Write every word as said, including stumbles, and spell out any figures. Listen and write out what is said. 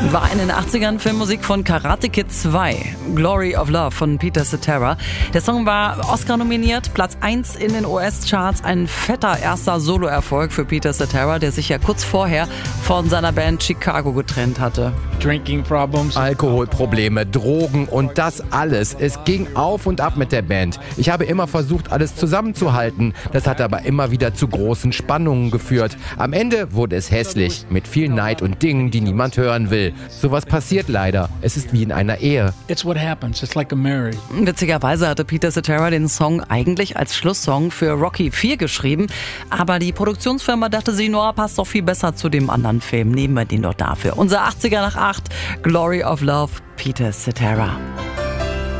War in den achtzigern Filmmusik von Karate Kid zwei, Glory of Love von Peter Cetera. Der Song war Oscar nominiert, Platz eins in den U S-Charts, ein fetter erster Soloerfolg für Peter Cetera, der sich ja kurz vorher von seiner Band Chicago getrennt hatte. Drinking problems. Alkoholprobleme, Drogen und das alles. Es ging auf und ab mit der Band. Ich habe immer versucht, alles zusammenzuhalten. Das hat aber immer wieder zu großen Spannungen geführt. Am Ende wurde es hässlich, mit viel Neid und Dingen, die niemand hören will. Sowas passiert leider. Es ist wie in einer Ehe. It's what happens. It's like a marriage. Witzigerweise hatte Peter Cetera den Song eigentlich als Schlusssong für Rocky vier geschrieben, aber die Produktionsfirma dachte sich, no, passt doch viel besser zu dem anderen Film. Nehmen wir den doch dafür. Unser achtziger nach acht, Glory of Love, Peter Cetera.